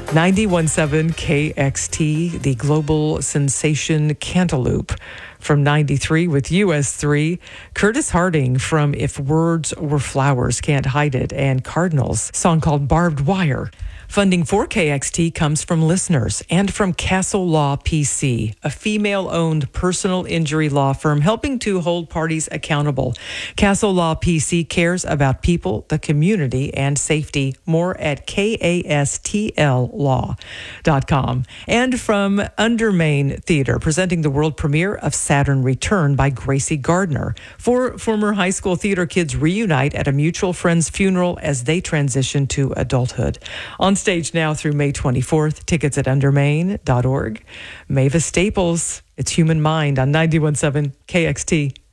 91.7 KXT, the global sensation Cantaloupe. From 93 with US3, Curtis Harding from If Words Were Flowers, Can't Hide It, and Cardinals, song called Barbed Wire. Funding for KXT comes from listeners and from Castle Law PC, a female-owned personal injury law firm helping to hold parties accountable. Castle Law PC cares about people, the community, and safety. More at KASTLlaw.com. And from Undermain Theater, presenting the world premiere of Saturn Return by Gracie Gardner. Four former high school theater kids reunite at a mutual friend's funeral as they transition to adulthood. On stage now through May 24th. Tickets at undermain.org. Mavis Staples, It's Human Mind on 91.7 KXT.